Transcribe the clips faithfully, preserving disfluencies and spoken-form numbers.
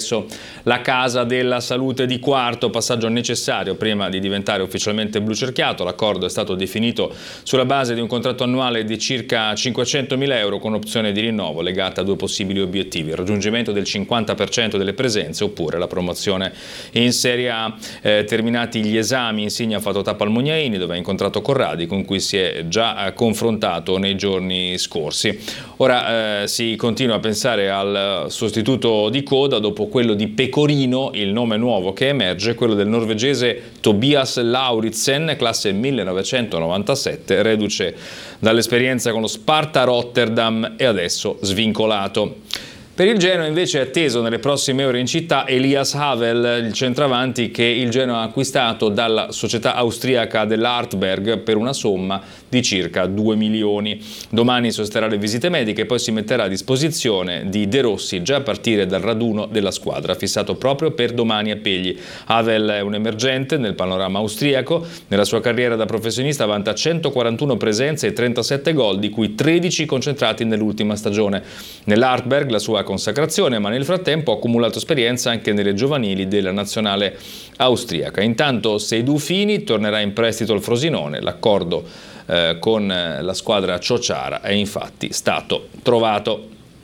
successo. La Casa della Salute di Quarto, passaggio necessario prima di diventare ufficialmente blu cerchiato. L'accordo è stato definito sulla base di un contratto annuale di circa cinquecentomila euro con opzione di rinnovo legata a due possibili obiettivi: il raggiungimento del cinquanta per cento delle presenze oppure la promozione in Serie A. Eh, terminati gli esami, Insigne ha fatto tappa al Mugnaini, dove ha incontrato Corradi, con cui si è già eh, confrontato nei giorni scorsi. Ora eh, si continua a pensare al sostituto di coda dopo quello di Pecorino. Il nome nuovo che emerge è quello del norvegese Tobias Lauritzen, classe millenovecentonovantasette, reduce dall'esperienza con lo Sparta Rotterdam e adesso svincolato. Per il Genoa invece è atteso nelle prossime ore in città Elias Havel, il centravanti che il Genoa ha acquistato dalla società austriaca dell'Artberg per una somma di circa due milioni. Domani sosterrà le visite mediche e poi si metterà a disposizione di De Rossi già a partire dal raduno della squadra, fissato proprio per domani a Pegli. Havel è un emergente nel panorama austriaco. Nella sua carriera da professionista vanta centoquarantuno presenze e trentasette gol, di cui tredici concentrati nell'ultima stagione. Nell'Artberg la sua consacrazione, ma nel frattempo ha accumulato esperienza anche nelle giovanili della nazionale austriaca. Intanto Seydou Fini tornerà in prestito al Frosinone. L'accordo eh, con la squadra ciociara è infatti stato trovato.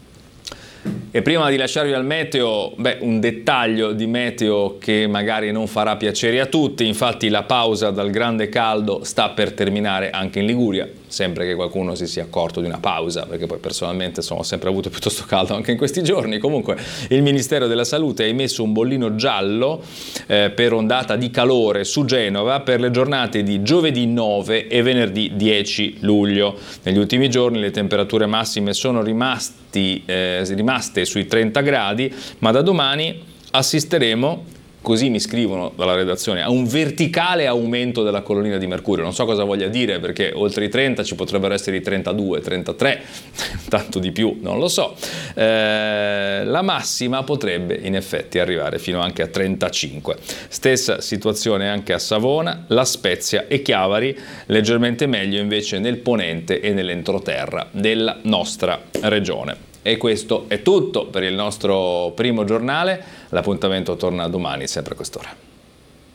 E prima di lasciarvi al meteo, beh, un dettaglio di meteo che magari non farà piacere a tutti. Infatti la pausa dal grande caldo sta per terminare anche in Liguria, sempre che qualcuno si sia accorto di una pausa, perché poi personalmente insomma, ho sempre avuto piuttosto caldo anche in questi giorni. Comunque il Ministero della Salute ha emesso un bollino giallo eh, per ondata di calore su Genova per le giornate di giovedì nove e venerdì dieci luglio. Negli ultimi giorni le temperature massime sono rimasti, eh, rimaste sui trenta gradi, ma da domani assisteremo, così mi scrivono dalla redazione, a un verticale aumento della colonnina di mercurio. Non so cosa voglia dire, perché oltre i trenta ci potrebbero essere i trentadue, trentatré, tanto di più, non lo so. Eh, la massima potrebbe in effetti arrivare fino anche a trentacinque. Stessa situazione anche a Savona, La Spezia e Chiavari, leggermente meglio invece nel ponente e nell'entroterra della nostra regione. E questo è tutto per il nostro primo giornale. L'appuntamento torna domani, sempre a quest'ora.